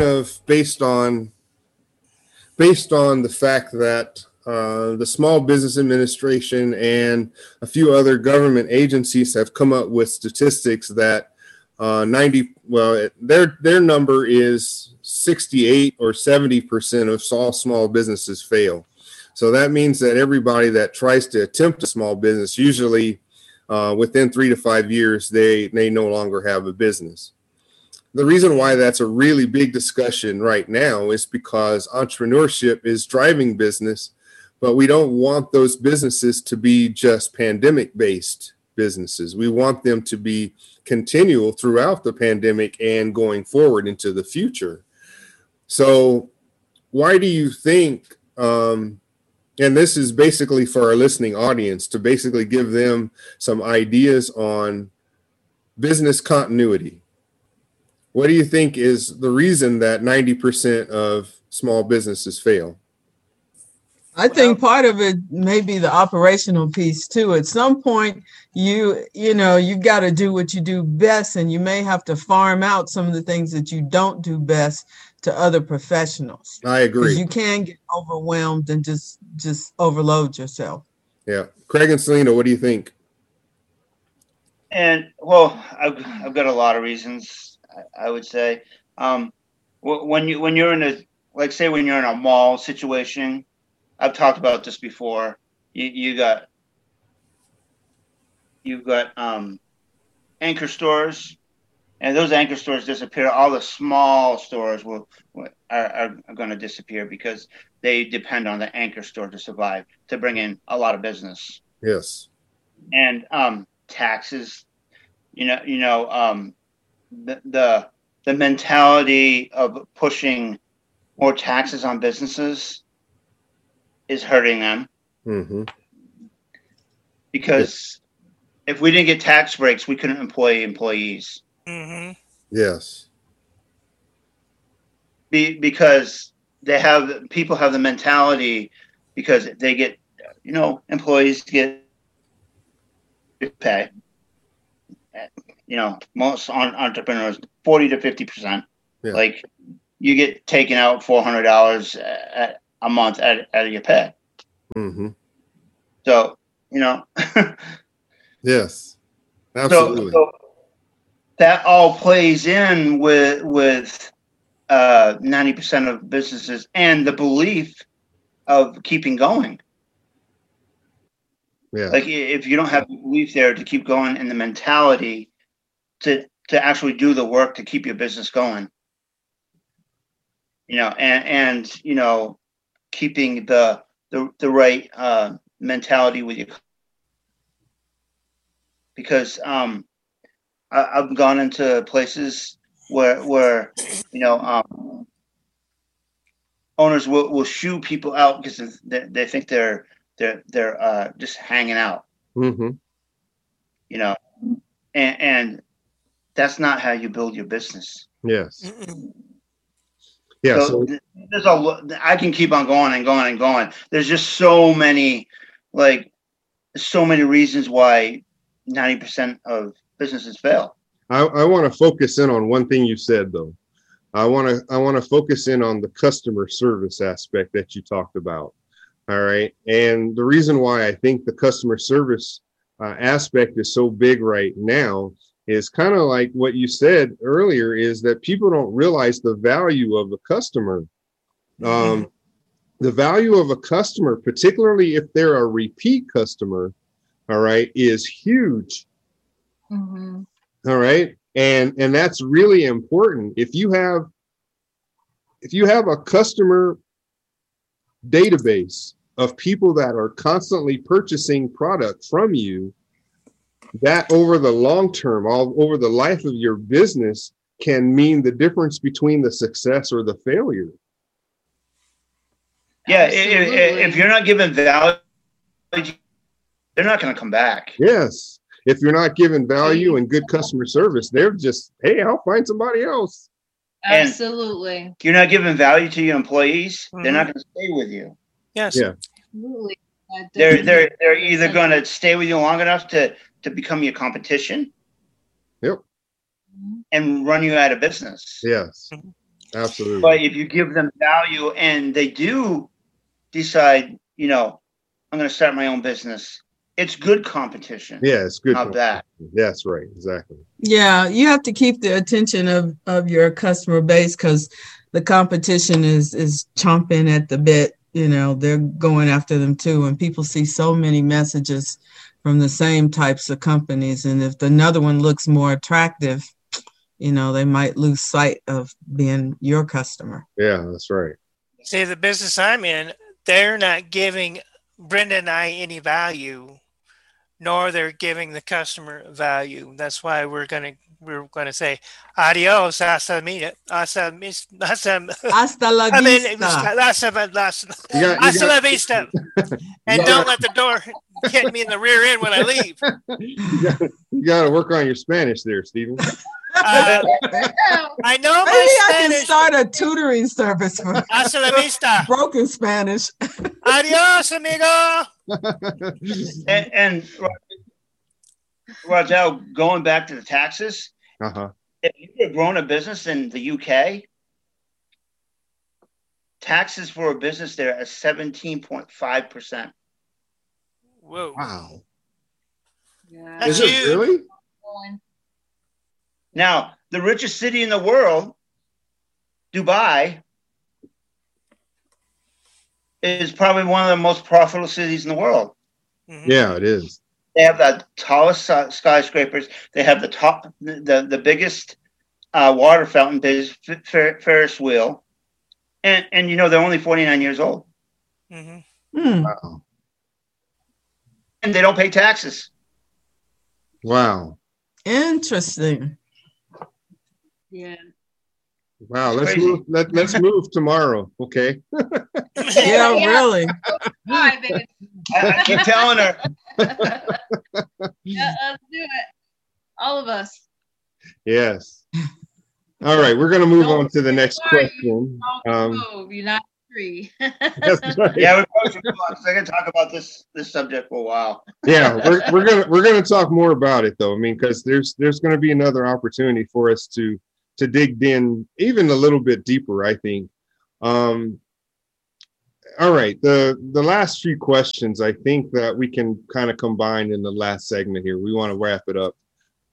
of based on the fact that the Small Business Administration and a few other government agencies have come up with statistics that their number is 68 or 70% of all small businesses fail. So that means that everybody that tries to attempt a small business, usually within 3 to 5 years, they no longer have a business. The reason why that's a really big discussion right now is because entrepreneurship is driving business, but we don't want those businesses to be just pandemic-based businesses. We want them to be continual throughout the pandemic and going forward into the future. So why do you think, and this is basically for our listening audience, to basically give them some ideas on business continuity. What do you think is the reason that 90% of small businesses fail? I think part of it may be the operational piece too. At some point, you got to do what you do best, and you may have to farm out some of the things that you don't do best to other professionals. I agree. Because you can get overwhelmed and just overload yourself. Yeah. Craig and Selena, what do you think? And well, I've got a lot of reasons. I would say, when you're in when you're in a mall situation, I've talked about this before. You've got anchor stores, and those anchor stores disappear. All the small stores are going to disappear because they depend on the anchor store to survive, to bring in a lot of business. Yes. And taxes, the mentality of pushing more taxes on businesses is hurting them. Mm-hmm. Because if we didn't get tax breaks, we couldn't employ employees. Mm-hmm. Yes. Because people have the mentality, because they get, employees get pay. Most entrepreneurs, 40 to 50%. Yeah. Like, you get taken out $400 a month out of your pay. Mm-hmm. So, Yes, absolutely. So that all plays in with 90% of businesses and the belief of keeping going. Yeah. Like, if you don't have the belief there to keep going and the mentality to actually do the work to keep your business going, and keeping the right mentality with you. Because I've gone into places where owners will shoo people out because they think they're just hanging out. Mm-hmm. And that's not how you build your business. Yes. Mm-mm. Yeah. So there's I can keep on going and going and going. There's just so many reasons why 90% of businesses fail. I want to focus in on one thing you said, though. I want to focus in on the customer service aspect that you talked about. All right. And the reason why I think the customer service aspect is so big right now is kind of like what you said earlier, is that people don't realize the value of a customer. Mm-hmm. The value of a customer, particularly if they're a repeat customer, all right, is huge. Mm-hmm. All right. And that's really important. If you have a customer database of people that are constantly purchasing product from you, that over the long term, all over the life of your business, can mean the difference between the success or the failure. Yeah, if you're not giving value, they're not going to come back. Yes. If you're not giving value and good customer service, they're just, hey, I'll find somebody else. Absolutely. And if you're not giving value to your employees, Mm-hmm. they're not going to stay with you. Yes. Yeah. Absolutely. They're either going to stay with you long enough to become your competition. Yep. And run you out of business. Yes. Absolutely. But if you give them value and they do decide, I'm going to start my own business, it's good competition. Yeah, it's good. Not bad. That's right. Exactly. Yeah, you have to keep the attention of your customer base because the competition is chomping at the bit. They're going after them too. And people see so many messages from the same types of companies. And if another one looks more attractive, they might lose sight of being your customer. Yeah, that's right. See, the business I'm in, they're not giving Brenda and I any value, nor they're giving the customer value. That's why we're gonna say adios, hasta la vista. Hasta la vista. And don't let the door hit me in the rear end when I leave. You got to work on your Spanish there, Stephen. I know my Maybe Spanish. I can start a tutoring service for Hasta la vista. broken Spanish. Adios, amigo. And Rogel, going back to the taxes, if you had grown a business in the UK, taxes for a business there are 17.5%. Whoa. Wow. Yeah. Is it really? Now, the richest city in the world, Dubai, is probably one of the most profitable cities in the world. Mm-hmm. Yeah, it is. They have the tallest skyscrapers. They have the biggest water fountain, biggest Ferris wheel, and they're only 49 years old. Mm-hmm. Wow. And they don't pay taxes. Wow. Interesting. Yeah. Wow. Let's move tomorrow. Okay. Yeah, really. All right, baby. I keep telling her. Yeah, let's do it. All of us. Yes. All right. We're going to move on to the next Sorry, question. You're not free. That's right. Yeah, we're going to talk about this subject for a while. Yeah, we're gonna talk more about it though. I mean, because there's going to be another opportunity for us to dig in even a little bit deeper, I think. All right, the last few questions I think that we can kind of combine in the last segment here. We want to wrap it up.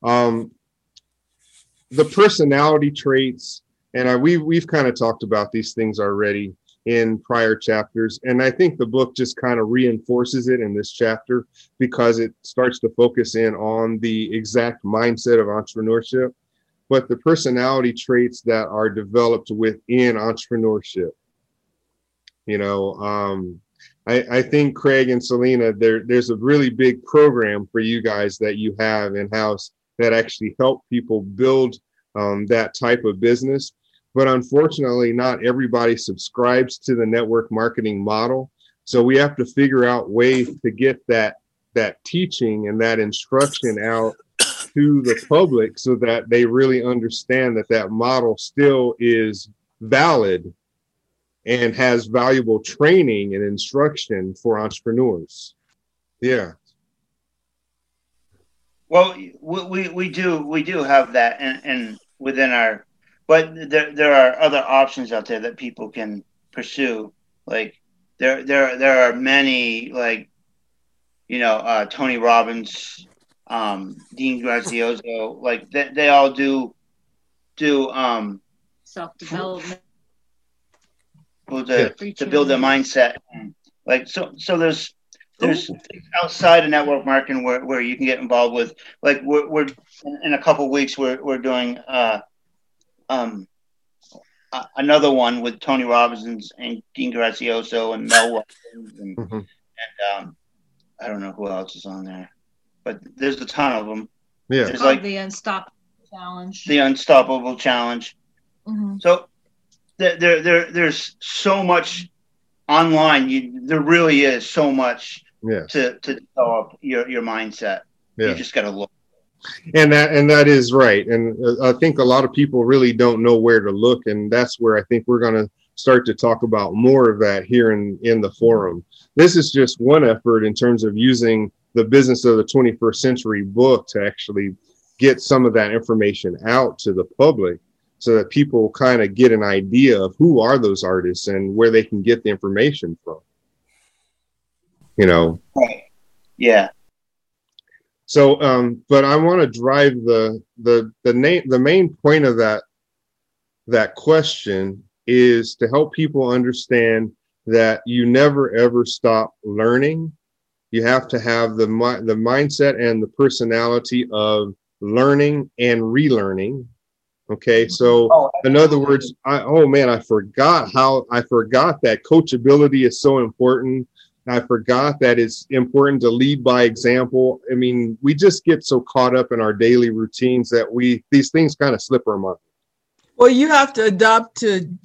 The personality traits, and we've kind of talked about these things already in prior chapters, and I think the book just kind of reinforces it in this chapter because it starts to focus in on the exact mindset of entrepreneurship, but the personality traits that are developed within entrepreneurship. I think Craig and Selena, there's a really big program for you guys that you have in-house that actually help people build that type of business. But unfortunately, not everybody subscribes to the network marketing model. So we have to figure out ways to get that teaching and that instruction out to the public so that they really understand that model still is valid and has valuable training and instruction for entrepreneurs. Yeah. Well, we do have that and within our, but there are other options out there that people can pursue. Like there are many, like, Tony Robbins, Dean Graziosi, like they all do self-development to build their mindset. Like so there's things outside of network marketing where you can get involved with. Like we're in a couple of weeks we're doing another one with Tony Robbins and Dean Graziosi and Mel Robbins and I don't know who else is on there, but there's a ton of them. Yeah, there's like the Unstoppable Challenge. The Unstoppable Challenge. Mm-hmm. So there's so much online. There really is so much to develop your mindset. Yeah. You just got to look. And that is right. And I think a lot of people really don't know where to look. And that's where I think we're going to start to talk about more of that here in the forum. This is just one effort in terms of using the Business of the 21st Century book to actually get some of that information out to the public so that people kind of get an idea of who are those artists and where they can get the information from. You know. Right. Yeah. So, but I want to drive the main point of that question is to help people understand that you never ever stop learning. You have to have the mindset and the personality of learning and relearning. Okay, so in other words, I forgot that coachability is so important. I forgot that it's important to lead by example. I mean, we just get so caught up in our daily routines that these things kind of slip our mind. Well, you have to adapt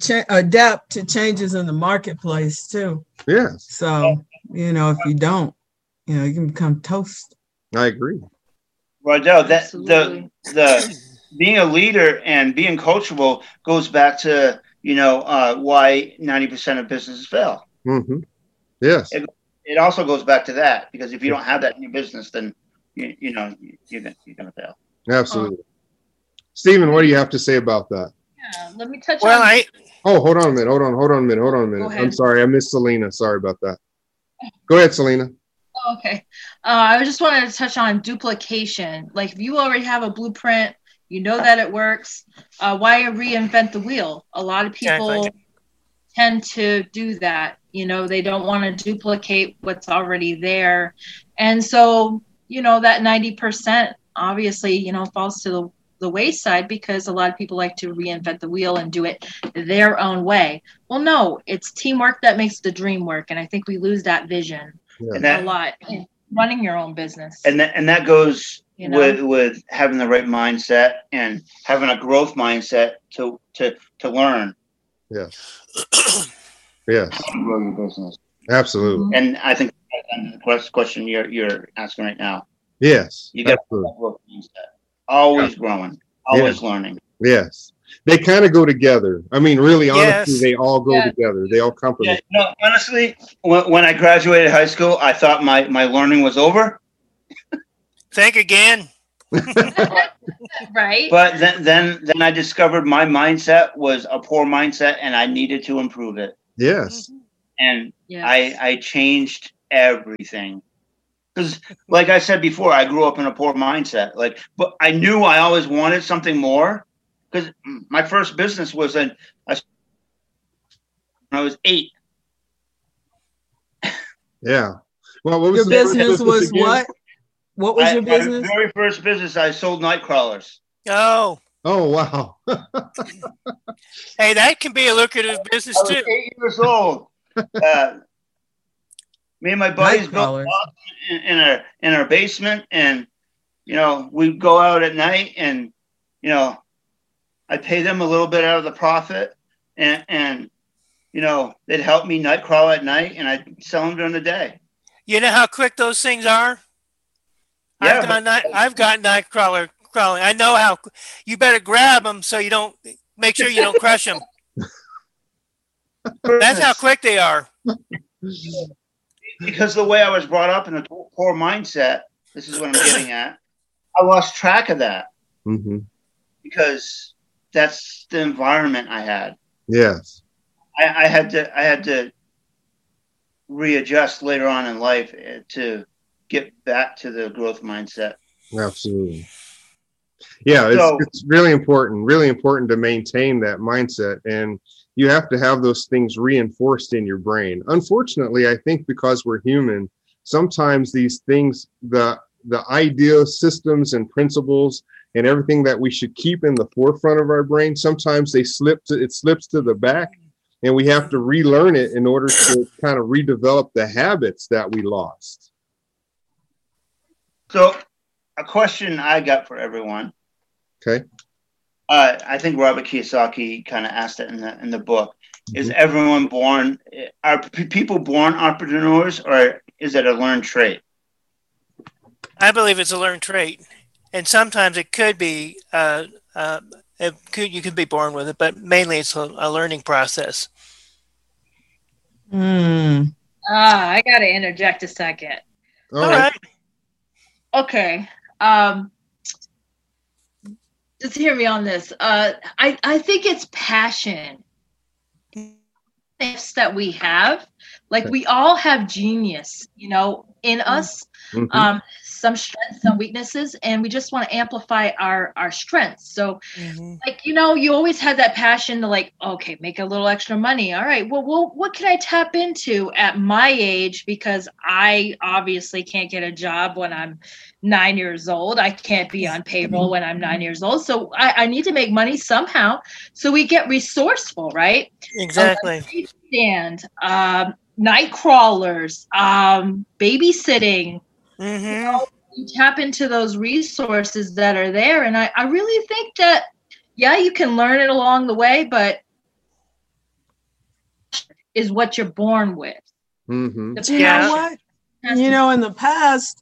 to changes in the marketplace too. Yes. So, if you don't, you can become toast. I agree. Rodell, that the being a leader and being coachable goes back to why 90% of businesses fail. Mm-hmm. Yes. It also goes back to that, because if you don't have that in your business, then you're gonna fail. Absolutely. Stephen, what do you have to say about that? Yeah, let me touch on. Hold on a minute. Hold on a minute. I'm sorry, I missed Selena. Sorry about that. Go ahead, Selena. Okay. I just wanted to touch on duplication. Like, if you already have a blueprint, you know that it works, why reinvent the wheel? A lot of people tend to do that. They don't want to duplicate what's already there. And so, that 90% obviously, falls to the wayside, because a lot of people like to reinvent the wheel and do it their own way. Well, no, it's teamwork that makes the dream work. And I think we lose that vision a lot in running your own business. And that goes with having the right mindset and having a growth mindset to learn. Yes. Yes. How to grow your business. Absolutely. And I think that's the question you're asking right now. Yes. You got to have that growth mindset. Always growing, always learning. Yes. They kind of go together. I mean, really, honestly, they all go together. They all complement. Yeah, no, honestly, when I graduated high school, I thought my learning was over. Think again. Right. But then I discovered my mindset was a poor mindset, and I needed to improve it. Yes. And I changed everything. Because, like I said before, I grew up in a poor mindset. But I knew I always wanted something more. Because my first business was when I was 8. Yeah. Well, what was your business was again? What? What was your business? My very first business, I sold night crawlers. Oh. Oh, wow. Hey, that can be a lucrative business too. I was 8 years old. Me and my buddies built in our basement, and we'd go out at night, and I'd pay them a little bit out of the profit, and they'd help me night crawl at night, and I'd sell them during the day. You know how quick those things are? Yeah, I've got night crawling. I know how. You better grab them so you don't. Make sure you don't crush them. That's how quick they are. Because the way I was brought up in a poor mindset, this is what I'm getting at. I lost track of that because that's the environment I had. Yes, I had to readjust later on in life to get back to the growth mindset. Absolutely. Yeah, it's really important to maintain that mindset, and you have to have those things reinforced in your brain. Unfortunately, I think because we're human, sometimes these things, the idea systems and principles and everything that we should keep in the forefront of our brain, sometimes it slips to the back, and we have to relearn it in order to kind of redevelop the habits that we lost. So a question I got for everyone. Okay. I think Robert Kiyosaki kind of asked it in the book. Is everyone born? Are people born entrepreneurs, or is it a learned trait? I believe it's a learned trait, and sometimes it could be. You could be born with it, but mainly it's a learning process. I got to interject a second. All right. Okay. just hear me on this. I think it's passion that we have. Like we all have genius, in us. Mhm. Some strengths, some weaknesses, and we just want to amplify our strengths. So like, you always had that passion to like, okay, make a little extra money. All right, well, what can I tap into at my age? Because I obviously can't get a job when I'm 9 years old. I can't be on payroll when I'm 9 years old. So I need to make money somehow. So we get resourceful, right? Exactly. And night crawlers, babysitting. You tap into those resources that are there. And I really think that, yeah, you can learn it along the way, but is what you're born with. Mm-hmm. You know what? In the past,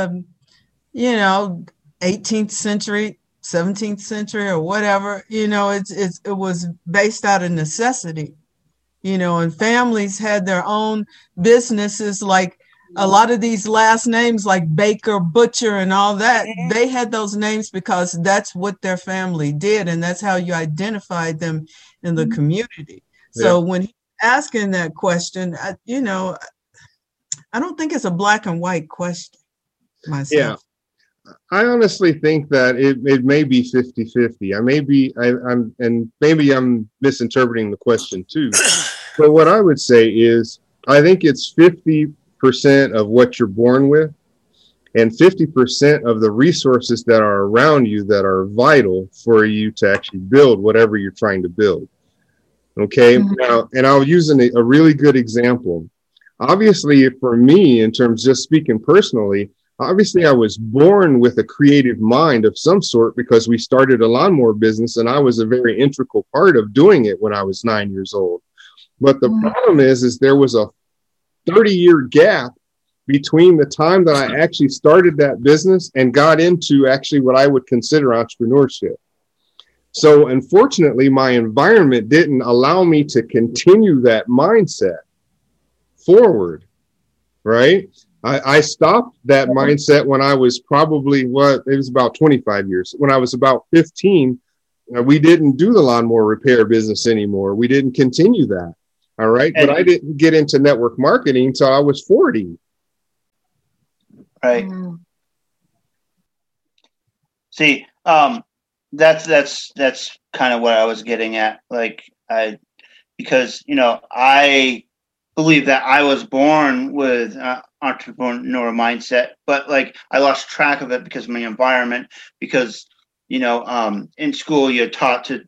18th century, 17th century or whatever, it was based out of necessity, and families had their own businesses, like a lot of these last names like Baker, Butcher, and all that, they had those names because that's what their family did. And that's how you identified them in the community. So when asking that question, I don't think it's a black and white question myself. Yeah. I honestly think that it may be 50-50. Maybe I'm misinterpreting the question too. But what I would say is, I think it's 50% of what you're born with and 50% of the resources that are around you that are vital for you to actually build whatever you're trying to build. Okay. Now, and I'll use a really good example. Obviously, for me, in terms just speaking personally, obviously I was born with a creative mind of some sort because we started a lawnmower business and I was a very integral part of doing it when I was 9 years old. But the problem is there was a 30-year gap between the time that I actually started that business and got into actually what I would consider entrepreneurship. So unfortunately, my environment didn't allow me to continue that mindset forward, right? I stopped that mindset when I was probably, it was about 25 years. When I was about 15, we didn't do the lawnmower repair business anymore. We didn't continue that. All right. But I didn't get into network marketing until I was 40. Right. See, that's kind of what I was getting at. Because I believe that I was born with entrepreneurial mindset, but I lost track of it because of my environment, because, in school you're taught to,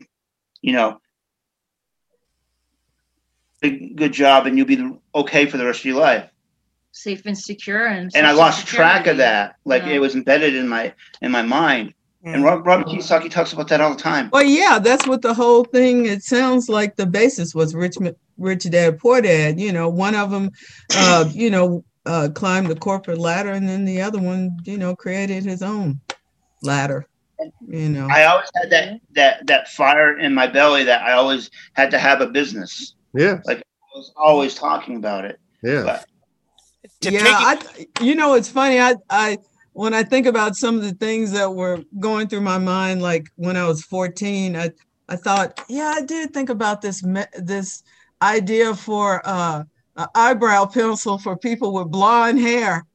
a good job and you'll be okay for the rest of your life. Safe and secure. And I lost track of that. It was embedded in my mind. And Robert Kiyosaki talks about that all the time. Well, yeah, that's what the whole thing, it sounds like the basis was Rich Dad, Poor Dad. One of them, climbed the corporate ladder, and then the other one, created his own ladder. I always had that fire in my belly that I always had to have a business. Yeah. I was always talking about it. Yeah. It's funny. I when I think about some of the things that were going through my mind, like when I was 14, I thought, I did think about this idea for an eyebrow pencil for people with blonde hair.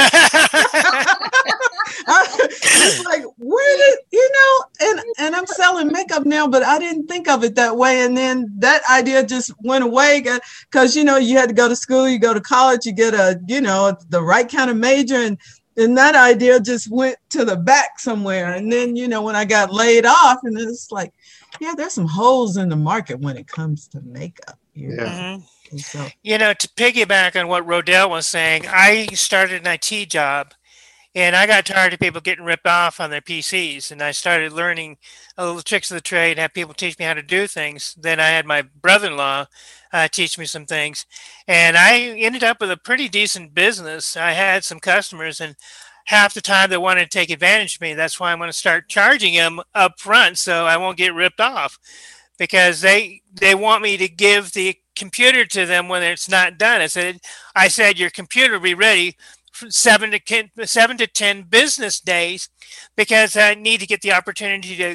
It's like, where did and I'm selling makeup now, but I didn't think of it that way. And then that idea just went away because you had to go to school, you go to college, you get the right kind of major, and that idea just went to the back somewhere. And then when I got laid off, and it's like, there's some holes in the market when it comes to makeup. So, to piggyback on what Rodell was saying, I started an IT job. And I got tired of people getting ripped off on their PCs, and I started learning a little tricks of the trade, have people teach me how to do things. Then I had my brother-in-law teach me some things, and I ended up with a pretty decent business. I had some customers, and half the time they wanted to take advantage of me. That's why I'm going to start charging them up front so I won't get ripped off, because they want me to give the computer to them when it's not done. I said your computer will be ready 7 to 10 business days, because I need to get the opportunity to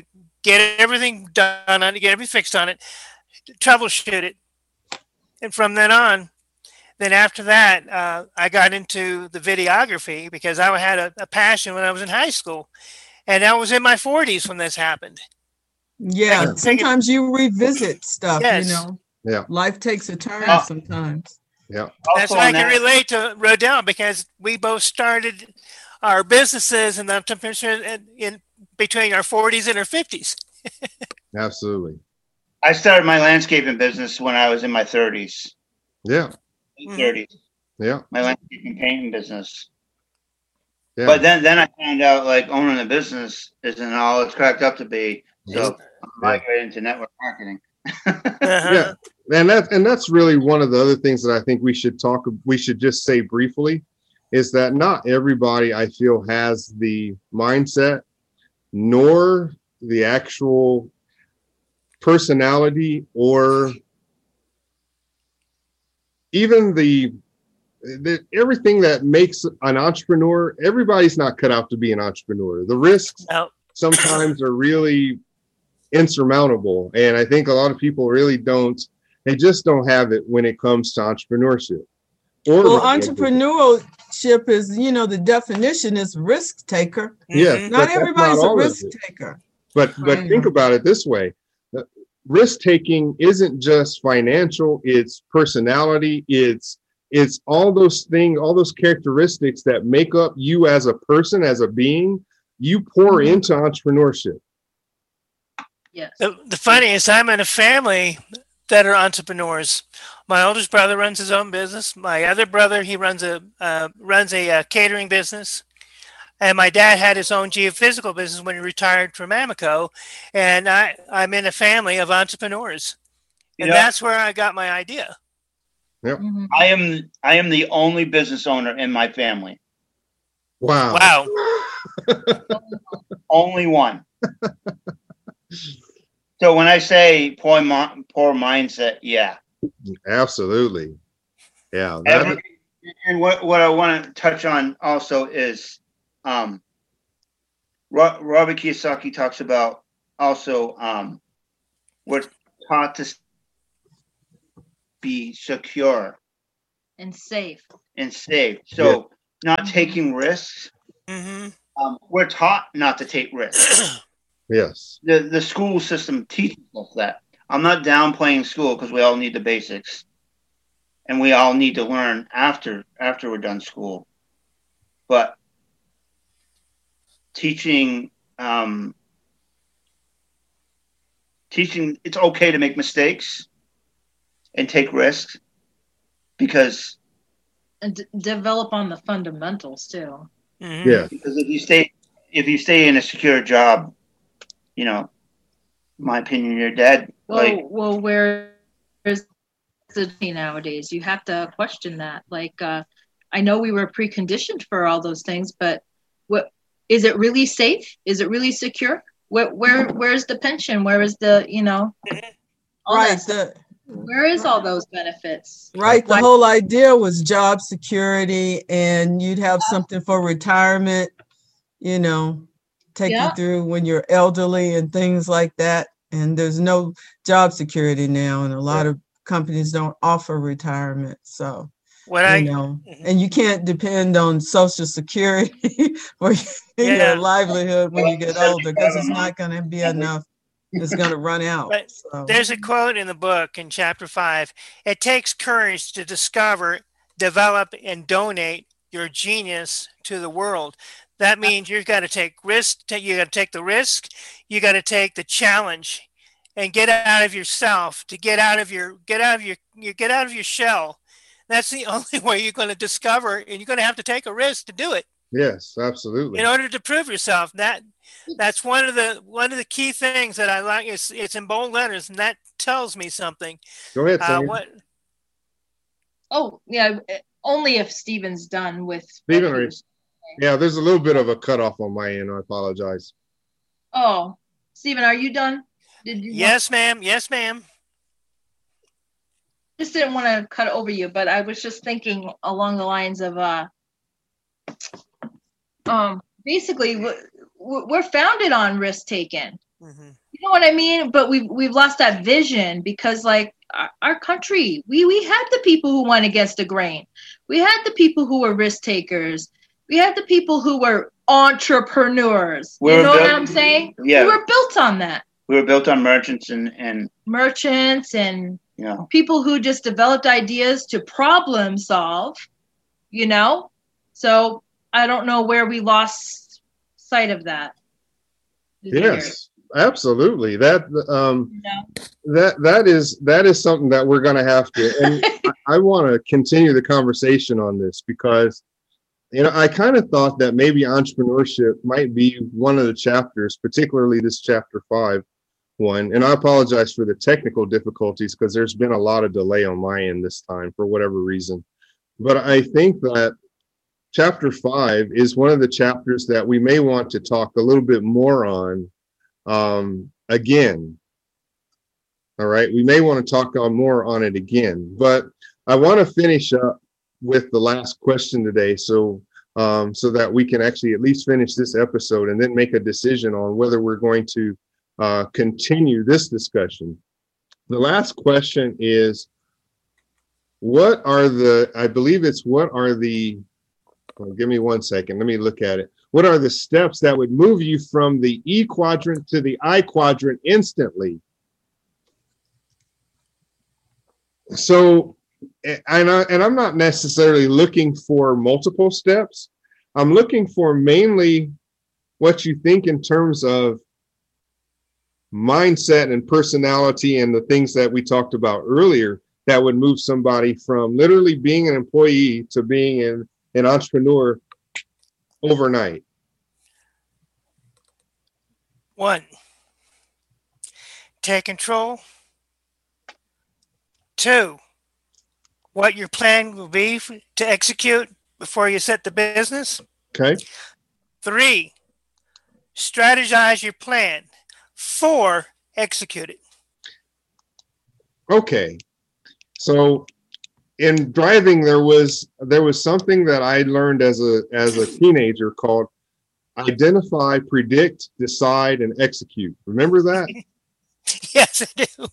get everything done on it, get everything fixed on it, troubleshoot it. And from then on, then after that, I got into the videography because I had a passion when I was in high school. And I was in my 40s when this happened. Yeah, sometimes you revisit stuff, Yes. you know. Yeah. Life takes a turn sometimes. Yeah. That's why I can relate to Rodell, because we both started our businesses in between our 40s and our 50s. Absolutely. I started my landscaping business when I was in my 30s. Yeah. 30s. Yeah. My landscaping painting business. Yeah. But then I found out like owning a business isn't all it's cracked up to be. So I'm migrating into network marketing. Yeah. And that's really one of the other things that I think we should just say briefly is that not everybody, I feel, has the mindset nor the actual personality or even the everything that makes an entrepreneur. Everybody's not cut out to be an entrepreneur. The risks sometimes are really insurmountable. And I think a lot of people really they just don't have it when it comes to entrepreneurship. Well, entrepreneurship is, the definition is risk taker. Yeah. Not everybody's a risk taker. But think about it this way. Risk taking isn't just financial, it's personality, it's all those things, all those characteristics that make up you as a person, as a being, you pour into entrepreneurship. Yes. The funny is I'm in a family that are entrepreneurs. My oldest brother runs his own business. My other brother, he runs a catering business. And my dad had his own geophysical business when he retired from Amoco. And I'm in a family of entrepreneurs. And that's where I got my idea. Yep. I am the only business owner in my family. Wow. Only one. So when I say poor mindset, yeah. Absolutely. Yeah. And what I want to touch on also is Robert Kiyosaki talks about also we're taught to be secure and safe. So not taking risks. Mm-hmm. We're taught not to take risks. Yes. The school system teaches us that. I'm not downplaying school because we all need the basics, and we all need to learn after we're done school. But teaching it's okay to make mistakes and take risks because and develop on the fundamentals too. Mm-hmm. Yeah. Because if you stay in a secure job, in my opinion, you're dead. Well, where's the nowadays? You have to question that. I know we were preconditioned for all those things, but what is it really safe? Is it really secure? Where's the pension? Where is the where is all those benefits? Right. The whole idea was job security, and you'd have something for retirement, take you through when you're elderly and things like that. And there's no job security now, and a lot of companies don't offer retirement. So, and you can't depend on Social Security for your livelihood when you get older, because it's not going to be enough. It's going to run out. So. There's a quote in the book in chapter 5. It takes courage to discover, develop, and donate your genius to the world. That means you've got to take risk. You got to take the risk. You got to take the challenge, and get out of yourself. To get out of your shell. That's the only way you're going to discover, and you're going to have to take a risk to do it. Yes, absolutely. In order to prove yourself, that's one of the key things that I like. It's in bold letters, and that tells me something. Go ahead, Sam. Oh yeah, only if Stephen's done with. Stephen, yeah, there's a little bit of a cutoff on my end. I apologize. Oh, Stephen, are you done? Yes, ma'am. Yes, ma'am. Just didn't want to cut over you, but I was just thinking along the lines of basically we're founded on risk taking. Mm-hmm. You know what I mean? But we've lost that vision because, like, our country, we had the people who went against the grain. We had the people who were risk takers. We had the people who were entrepreneurs. You know what I'm saying? Yeah. We were built on that. We were built on merchants and people who just developed ideas to problem solve, you know? So I don't know where we lost sight of that. Yes, absolutely. That is something that we're going to have to, and I want to continue the conversation on this because, you know, I kind of thought that maybe entrepreneurship might be one of the chapters, particularly this chapter 5 one. And I apologize for the technical difficulties because there's been a lot of delay on my end this time for whatever reason. But I think that chapter 5 is one of the chapters that we may want to talk a little bit more on again. All right. We may want to talk more on it again, but I want to finish up with the last question today. So that we can actually at least finish this episode and then make a decision on whether we're going to continue this discussion. The last question is, give me 1 second. Let me look at it. What are the steps that would move you from the E quadrant to the I quadrant instantly? So, and I'm not necessarily looking for multiple steps. I'm looking for mainly what you think in terms of mindset and personality and the things that we talked about earlier that would move somebody from literally being an employee to being an entrepreneur overnight. 1, take control. 2, what your plan will be to execute before you set the business. Okay. 3, strategize your plan. 4, execute it. Okay. So in driving, there was something that I learned as a teenager called identify, predict, decide, and execute. Remember that? Yes, I do.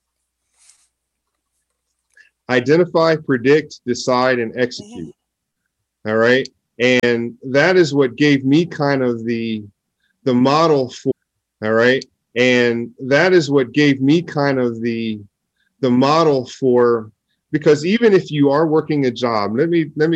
Identify, predict, decide, and execute. All right. And that is what gave me kind of the model for, all right. And that is what gave me kind of the model for, because even if you are working a job, let me